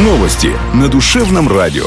Новости на Душевном радио.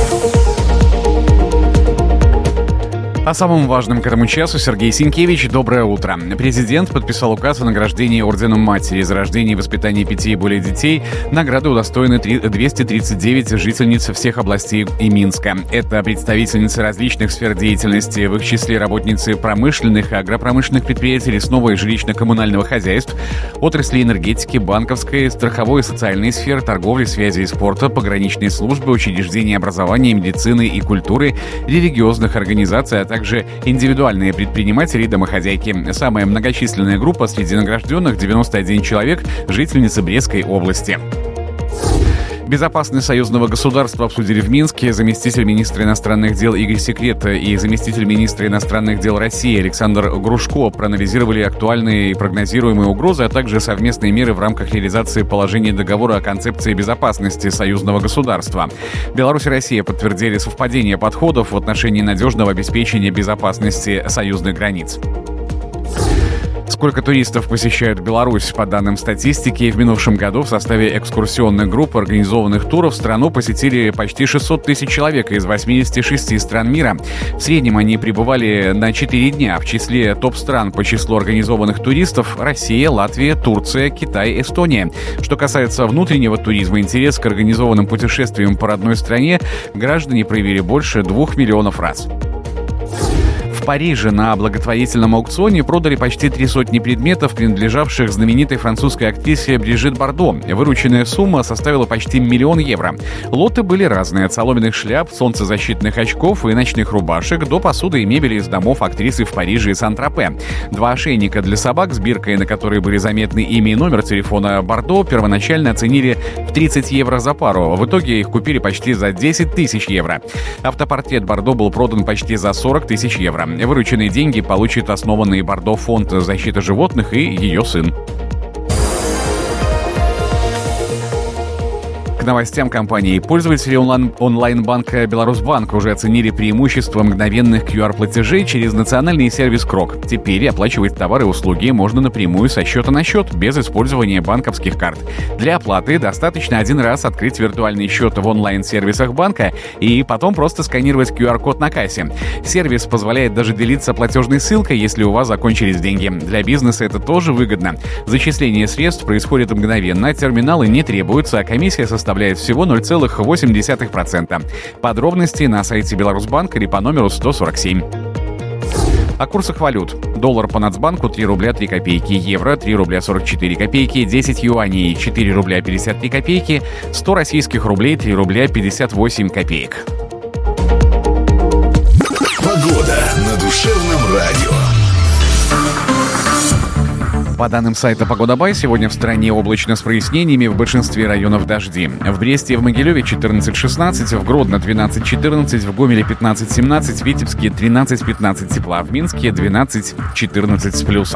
О самом важном к этому часу Сергей Синкевич. Доброе утро. Президент подписал указ о награждении орденом Матери за рождение и воспитание 5 и более детей. Награды удостоены 239 жительниц всех областей и Минска. Это представительницы различных сфер деятельности, в их числе работницы промышленных и агропромышленных предприятий, лесного и жилищно-коммунального хозяйств, отрасли энергетики, банковской, страховой и социальной сфер, торговли, связи и спорта, пограничной службы, учреждений образования, медицины и культуры, религиозных организаций, а также индивидуальные предприниматели и домохозяйки. Самая многочисленная группа среди награжденных — 91 человек, жительницы Брестской области. Безопасность союзного государства обсудили в Минске. Заместитель министра иностранных дел Игорь Секрет и заместитель министра иностранных дел России Александр Грушко проанализировали актуальные и прогнозируемые угрозы, а также совместные меры в рамках реализации положений договора о концепции безопасности союзного государства. Беларусь и Россия подтвердили совпадение подходов в отношении надежного обеспечения безопасности союзных границ. Сколько туристов посещают Беларусь? По данным статистики, в минувшем году в составе экскурсионных групп организованных туров страну посетили почти 600 тысяч человек из 86 стран мира. В среднем они пребывали на 4 дня. В числе топ-стран по числу организованных туристов — Россия, Латвия, Турция, Китай, Эстония. Что касается внутреннего туризма, интерес к организованным путешествиям по родной стране граждане проявили больше 2 миллионов раз. В Париже на благотворительном аукционе продали почти 300 предметов, принадлежавших знаменитой французской актрисе Брижит Бардо. Вырученная сумма составила почти 1 миллион евро. Лоты были разные: от соломенных шляп, солнцезащитных очков и ночных рубашек до посуды и мебели из домов актрисы в Париже и Сан-Тропе. 2 ошейника для собак с биркой, на которые были заметны имя и номер телефона Бардо, первоначально оценили в 30 евро за пару. В итоге их купили почти за 10 тысяч евро. Автопортрет Бардо был продан почти за 40 тысяч евро. Вырученные деньги получит основанный Бардо фонд защиты животных и ее сын. К новостям компании. Пользователи онлайн-банка «Беларусьбанк» уже оценили преимущество мгновенных QR-платежей через национальный сервис «Крок». Теперь оплачивать товары и услуги можно напрямую со счета на счет, без использования банковских карт. Для оплаты достаточно один раз открыть виртуальный счет в онлайн-сервисах банка и потом просто сканировать QR-код на кассе. Сервис позволяет даже делиться платежной ссылкой, если у вас закончились деньги. Для бизнеса это тоже выгодно. Зачисление средств происходит мгновенно, терминалы не требуются, а комиссия составляет всего 0,8%. Подробности на сайте Беларусьбанк или по номеру 147. О курсах валют. Доллар по Нацбанку 3 рубля 3 копейки, евро 3 рубля 44 копейки, 10 юаней 4 рубля 53 копейки, 100 российских рублей 3 рубля 58 копеек. Погода на Душевном радио. По данным сайта «Погода.бай», сегодня в стране облачно с прояснениями, в большинстве районов дожди. В Бресте и в Могилеве 14-16, в Гродно 12-14, в Гомеле 15-17, в Витебске 13-15 тепла, в Минске 12-14 с плюсом.